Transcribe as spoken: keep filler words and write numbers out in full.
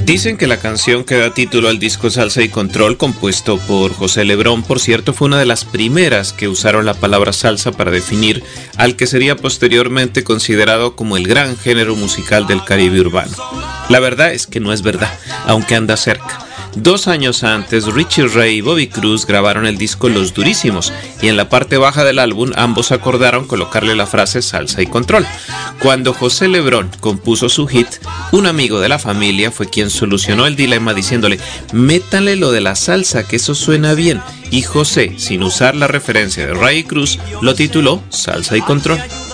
Dicen que la canción que da título al disco Salsa y Control, compuesto por José Lebrón, por cierto, fue una de las primeras que usaron la palabra salsa para definir al que sería posteriormente considerado como el gran género musical del Caribe urbano. La verdad es que no es verdad, aunque anda cerca. Dos años antes, Richie Ray y Bobby Cruz grabaron el disco Los Durísimos, y en la parte baja del álbum ambos acordaron colocarle la frase Salsa y Control. Cuando José Lebrón compuso su hit, un amigo de la familia fue quien solucionó el dilema diciéndole: métanle lo de la salsa, que eso suena bien, y José, sin usar la referencia de Ray y Cruz, lo tituló Salsa y Control.